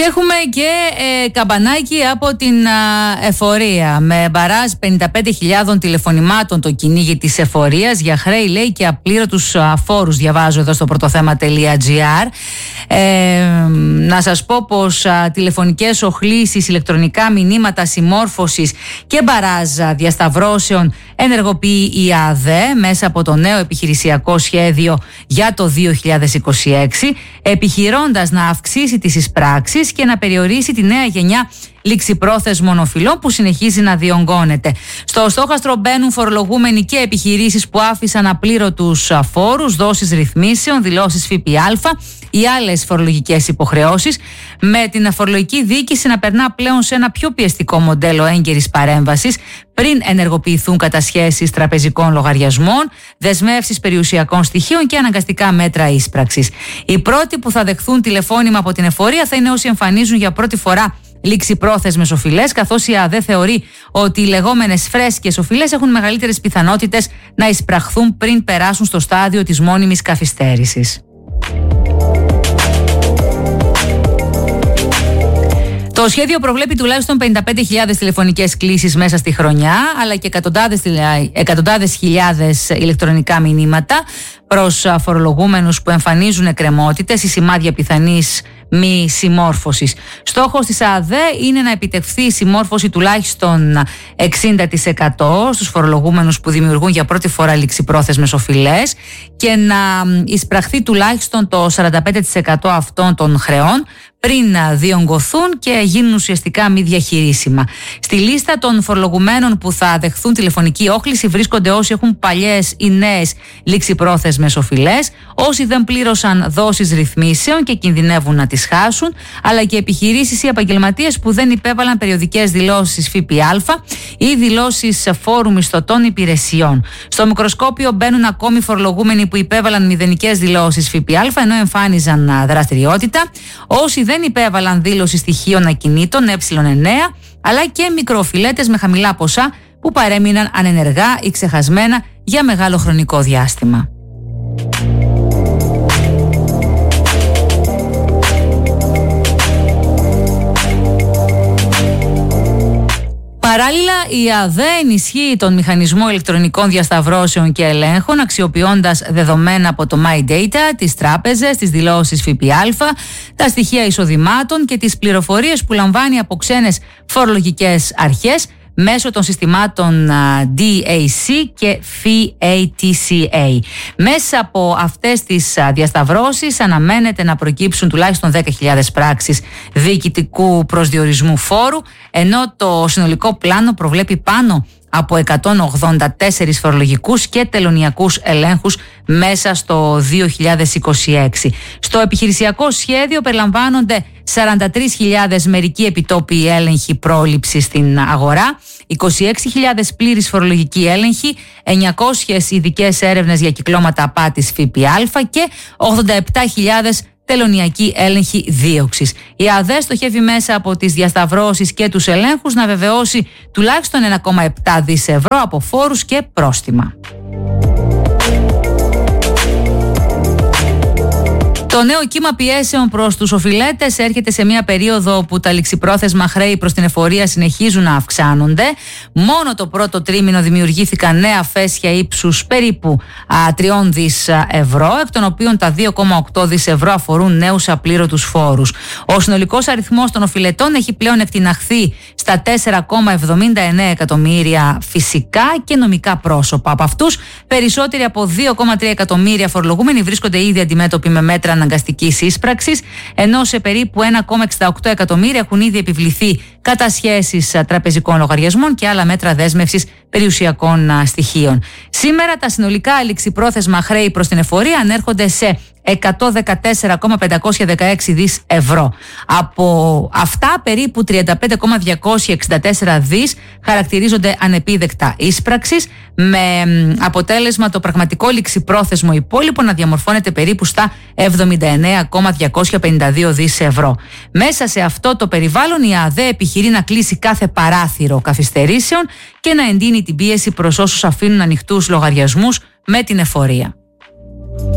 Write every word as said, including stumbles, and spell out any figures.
Και έχουμε και ε, καμπανάκι από την α, εφορία. Με μπαράζ πενήντα πέντε χιλιάδων τηλεφωνημάτων το κυνήγι της εφορίας για χρέη, λέει, και απλήρωτους α, φόρους. Διαβάζω εδώ στο πρωτοθέμα τελεία τζι άρ. Ε, να σας πω πως α, τηλεφωνικές οχλήσεις, ηλεκτρονικά μηνύματα συμμόρφωσης και μπαράζ διασταυρώσεων ενεργοποιεί η ΑΔΕ μέσα από το νέο επιχειρησιακό σχέδιο για το δύο χιλιάδες είκοσι έξι, επιχειρώντας να αυξήσει τις εισπράξεις και να περιορίσει τη νέα γενιά ληξιπρόθεσμων οφειλών που συνεχίζει να διονγκώνεται. Στο στόχαστρο μπαίνουν φορολογούμενοι και επιχειρήσεις που άφησαν απλήρωτους φόρους, δόσεις ρυθμίσεων, δηλώσεις ΦΠΑ ή άλλες φορολογικές υποχρεώσεις, με την φορολογική διοίκηση να περνά πλέον σε ένα πιο πιεστικό μοντέλο έγκαιρης παρέμβασης πριν ενεργοποιηθούν κατασχέσεις τραπεζικών λογαριασμών, δεσμεύσεις περιουσιακών στοιχείων και αναγκαστικά μέτρα ίσπραξης. Οι πρώτοι που θα δεχθούν τηλεφώνημα από την εφορία θα είναι όσοι εμφανίζουν για πρώτη φορά ληξιπρόθεσμες οφειλές, καθώς η ΑΔΕ θεωρεί ότι οι λεγόμενες φρέσκες οφειλές έχουν μεγαλύτερες πιθανότητες να εισπραχθούν πριν περάσουν στο στάδιο της μόνιμης καθυστέρησης. Το σχέδιο προβλέπει τουλάχιστον πενήντα πέντε χιλιάδες τηλεφωνικές κλήσεις μέσα στη χρονιά, αλλά και εκατοντάδες, εκατοντάδες χιλιάδες ηλεκτρονικά μηνύματα προς φορολογούμενους που εμφανίζουν εκκρεμότητες ή σημάδια πιθανής μη συμμόρφωσης. Στόχος της ΑΔΕ είναι να επιτευχθεί η συμμόρφωση τουλάχιστον εξήντα τοις εκατό στους φορολογούμενους που δημιουργούν για πρώτη φορά ληξιπρόθεσμες οφειλές και να εισπραχθεί τουλάχιστον το σαράντα πέντε τοις εκατό αυτών των χρεών πριν διονγκωθούν και γίνουν ουσιαστικά μη διαχειρίσιμα. Στη λίστα των φορολογουμένων που θα δεχθούν τηλεφωνική όχληση βρίσκονται όσοι έχουν παλιές ή νέες ληξιπρόθεσμες οφειλές, όσοι δεν πλήρωσαν δόσεις ρυθμίσεων και κινδυνεύουν να τις χάσουν, αλλά και επιχειρήσεις ή επαγγελματίες που δεν υπέβαλαν περιοδικές δηλώσεις ΦΠΑ ή δηλώσεις φόρου μισθωτών υπηρεσιών. Στο μικροσκόπιο μπαίνουν ακόμη φορολογούμενοι που υπέβαλαν μηδενικές δηλώσεις ΦΠΑ ενώ εμφάνιζαν δραστηριότητα, όσοι δεν υπέβαλαν δήλωση στοιχείων ακινήτων ε εννέα, αλλά και μικροοφιλέτες με χαμηλά ποσά που παρέμειναν ανενεργά ή ξεχασμένα για μεγάλο χρονικό διάστημα. Παράλληλα, η ΑΔΕ ενισχύει τον μηχανισμό ηλεκτρονικών διασταυρώσεων και ελέγχων, αξιοποιώντας δεδομένα από το MyData, τις τράπεζες, τις δηλώσεις ΦΠΑ, τα στοιχεία εισοδημάτων και τις πληροφορίες που λαμβάνει από ξένες φορολογικές αρχές μέσω των συστημάτων ντι έι σι και φατκα. Μέσα από αυτές τις διασταυρώσεις αναμένεται να προκύψουν τουλάχιστον δέκα χιλιάδες πράξεις διοικητικού προσδιορισμού φόρου, ενώ το συνολικό πλάνο προβλέπει πάνω από εκατόν ογδόντα τέσσερις φορολογικούς και τελωνειακούς ελέγχους μέσα στο δύο χιλιάδες είκοσι έξι. Στο επιχειρησιακό σχέδιο περιλαμβάνονται σαράντα τρεις χιλιάδες μερικοί επιτόπιοι έλεγχοι πρόληψης στην αγορά, είκοσι έξι χιλιάδες πλήρης φορολογικοί έλεγχοι, εννιακόσιες ειδικές έρευνες για κυκλώματα απάτης ΦΠΑ και ογδόντα επτά χιλιάδες τελωνειακή έλεγχη δίωξης. Η ΑΔΕ στοχεύει μέσα από τις διασταυρώσεις και τους ελέγχους να βεβαιώσει τουλάχιστον ένα κόμμα επτά δισεκατομμύρια ευρώ από φόρους και πρόστιμα. Το νέο κύμα πιέσεων προς τους οφειλέτες έρχεται σε μια περίοδο που τα ληξιπρόθεσμα χρέη προς την εφορία συνεχίζουν να αυξάνονται. Μόνο το πρώτο τρίμηνο δημιουργήθηκαν νέα φέσια ύψους περίπου τριών δισεκατομμυρίων ευρώ, εκ των οποίων τα δύο κόμμα οκτώ δισεκατομμύρια ευρώ αφορούν νέους απλήρωτους φόρους. Ο συνολικός αριθμός των οφειλετών έχει πλέον εκτιναχθεί στα τέσσερα κόμμα εβδομήντα εννέα εκατομμύρια φυσικά και νομικά πρόσωπα. Από αυτούς, περισσότεροι από δύο κόμμα τρία εκατομμύρια φορολογούμενοι βρίσκονται ήδη αντιμέτωποι με μέτρα αναγκαστικής ίσπραξης, ενώ σε περίπου ένα κόμμα εξήντα οκτώ εκατομμύρια έχουν ήδη επιβληθεί κατασχέσεις τραπεζικών λογαριασμών και άλλα μέτρα δέσμευσης περιουσιακών στοιχείων. Σήμερα τα συνολικά ληξιπρόθεσμα χρέη προς την εφορία ανέρχονται σε εκατόν δεκατέσσερα κόμμα πεντακόσια δεκαέξι δισεκατομμύρια ευρώ. Από αυτά, περίπου τριάντα πέντε κόμμα διακόσια εξήντα τέσσερα δισεκατομμύρια χαρακτηρίζονται ανεπίδεκτα ίσπραξης, με αποτέλεσμα το πραγματικό ληξιπρόθεσμο υπόλοιπο να διαμορφώνεται περίπου στα εβδομήντα εννέα κόμμα διακόσια πενήντα δύο δισεκατομμύρια ευρώ. Μέσα σε αυτό το περιβάλλον, η ΑΔΕ επιχειρεί να κλείσει κάθε παράθυρο καθυστερήσεων και να εντείνει την πίεση προς όσους αφήνουν ανοιχτούς λογαριασμούς με την εφορία.